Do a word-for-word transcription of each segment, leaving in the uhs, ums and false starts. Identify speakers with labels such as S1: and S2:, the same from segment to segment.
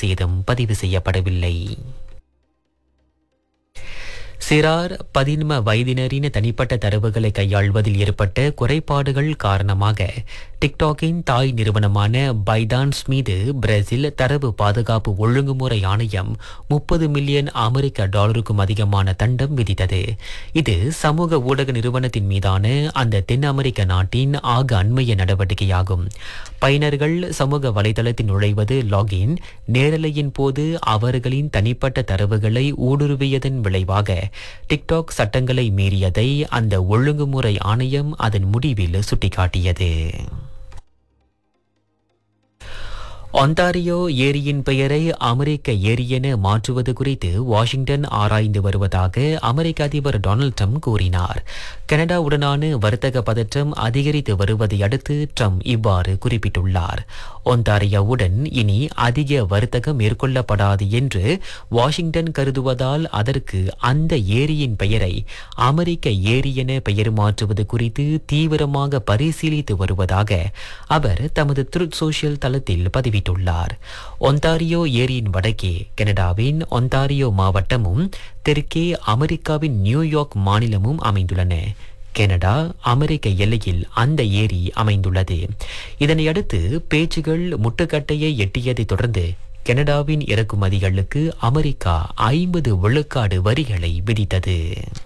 S1: சேதம் பதிவு செய்யப்படவில்லை. சிறார் பதின்ம வயதினரின் தனிப்பட்ட தரவுகளை கையாள்வதில் ஏற்பட்ட குறைபாடுகள் காரணமாக டிக்டாக்கின் தாய் நிறுவனமான பைடான்ஸ் மீது பிரேசில் தரவு பாதுகாப்பு ஒழுங்குமுறை ஆணையம் முப்பது மில்லியன் அமெரிக்க டாலருக்கும் அதிகமான தண்டம் விதித்தது. இது சமூக ஊடக நிறுவனத்தின் மீதான அந்த தென் அமெரிக்க நாட்டின் ஆக அண்மைய நடவடிக்கையாகும். பயனர்கள் சமூக வலைதளத்தில் நுழைவது லாகின் நேரலையின் போது அவர்களின் தனிப்பட்ட தரவுகளை ஊடுருவியதன் விளைவாக டிக்டாக் சட்டங்களை மீறியதை அந்த ஒழுங்குமுறை ஆணையம் அதன் முடிவில் சுட்டிக்காட்டியது. ஒன்டாரியோ ஏரியின் பெயரை அமெரிக்க ஏரி என மாற்றுவது குறித்து வாஷிங்டன் ஆராய்ந்து வருவதாக அமெரிக்க அதிபர் டொனால்ட் ட்ரம்ப் கூறினார். கனடாவுடனான வர்த்தக பதற்றம் அதிகரித்து வருவதை அடுத்து ட்ரம்ப் இவ்வாறு குறிப்பிட்டுள்ளார். ஒன்டாரியோவுடன் இனி அதிக வர்த்தகம் மேற்கொள்ளப்படாது என்று வாஷிங்டன் கருதுவதால் அதற்கு அந்த ஏரியின் பெயரை அமெரிக்க ஏரி என பெயர் மாற்றுவது குறித்து தீவிரமாக பரிசீலித்து வருவதாக அவர் தமது ட்ரூத் சோஷியல் தளத்தில் பதிவிட்டார். ஒன்டாரியோ ஏரியின் வடக்கே கனடாவின் ஒன்டாரியோ மாவட்டமும் தெற்கே அமெரிக்காவின் நியூயார்க் மாநிலமும் அமைந்துள்ளன. கனடா அமெரிக்க எல்லையில் அந்த ஏரி அமைந்துள்ளது. இதனையடுத்து பேச்சுகள் முட்டுக்கட்டையை எட்டியதை தொடர்ந்து கனடாவின் இறக்குமதிகளுக்கு அமெரிக்கா ஐம்பது விழுக்காடு வரிகளை விதித்தது.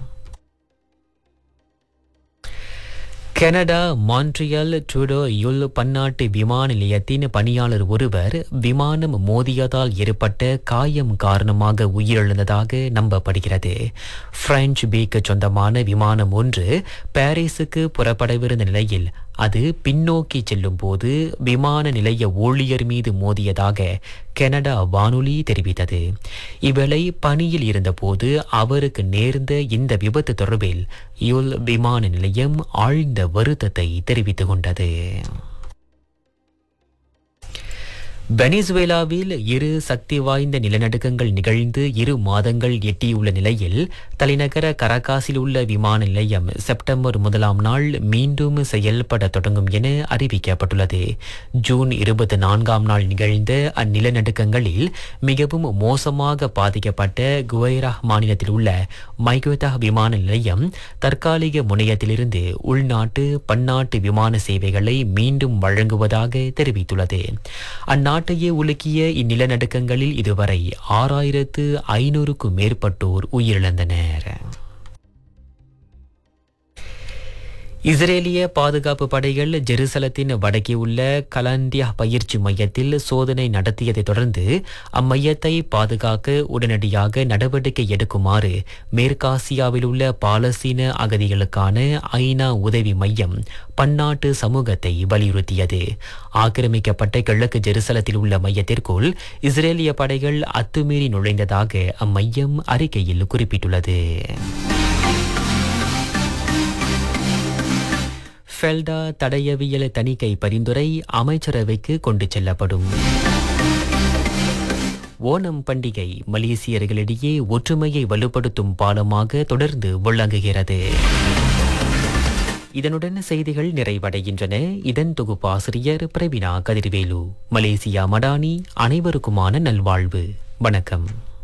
S1: கனடா மான்ட்ரியால் ட்ரூடோ யுல் பன்னாட்டு விமான நிலையத்தின் பணியாளர் ஒருவர் விமானம் மோதியதால் ஏற்பட்ட காயம் காரணமாக உயிரிழந்ததாக நம்பப்படுகிறது. பிரெஞ்சு பீக்கு சொந்தமான விமானம் ஒன்று பாரிஸுக்கு புறப்படவிருந்த நிலையில் அது பின்னோக்கி செல்லும் போது விமான நிலைய ஊழியர் மீது மோதியதாக கனடா வானொலி தெரிவித்தது. இவளை பணியில் இருந்தபோது அவருக்கு நேர்ந்த இந்த விபத்து தொடர்பில் யுல் விமான நிலையம் ஆழ்ந்த வருத்தத்தை தெரிவித்துக் கொண்டது. வெனிசுவேலாவில் இரு சக்தி வாய்ந்த நிலநடுக்கங்கள் நிகழ்ந்து இரு மாதங்கள் எட்டியுள்ள நிலையில் தலைநகர கரகாசில் உள்ள விமான நிலையம் செப்டம்பர் முதலாம் நாள் மீண்டும் செயல்பட தொடங்கும் என அறிவிக்கப்பட்டுள்ளது. ஜூன் இருபத்தி நான்காம் நாள் நிகழ்ந்த அந்நிலநடுக்கங்களில் மிகவும் மோசமாக பாதிக்கப்பட்ட குவைரா மாநிலத்தில் உள்ள மைகுவேதா விமான நிலையம் தற்காலிக முனையத்திலிருந்து உள்நாட்டு பன்னாட்டு விமான சேவைகளை மீண்டும் வழங்குவதாக தெரிவித்துள்ளது. அந்நாட்டு நாட்டையே உலுக்கிய இந்நிலநடுக்கங்களில் இதுவரை ஆறாயிரத்து ஐநூறுக்கும் மேற்பட்டோர் உயிரிழந்தனர். இஸ்ரேலிய பாதுகாப்பு படைகள் ஜெருசலத்தின் வடக்கே உள்ள கலாந்தியா பயிற்சி மையத்தில் சோதனை நடத்தியதை தொடர்ந்து அம்மையத்தை பாதுகாக்க உடனடியாக நடவடிக்கை எடுக்குமாறு மேற்காசியாவில் உள்ள பாலஸ்தீன அகதிகளுக்கான ஐநா உதவி மையம் பன்னாட்டு சமூகத்தை வலியுறுத்தியது. ஆக்கிரமிக்கப்பட்ட கிழக்கு ஜெருசலத்தில் உள்ள மையத்திற்குள் இஸ்ரேலிய படைகள் அத்துமீறி நுழைந்ததாக அம்மையம் அறிக்கையில் குறிப்பிட்டுள்ளது. ஃபெல்டா தடயவியல் தணிக்கை பரிந்துரை அமைச்சரவைக்கு கொண்டு செல்லப்படும். ஓணம் பண்டிகை மலேசியர்களிடையே ஒற்றுமையை வலுப்படுத்தும் பாலமாக தொடர்ந்து விளங்குகிறது. இதனுடன் செய்திகள் நிறைவடைகின்றன. இதன் தொகுப்பாசிரியர் பிரவீனா கதிர்வேலு. மலேசியா மடானி. அனைவருக்குமான நல்வாழ்வு. வணக்கம்.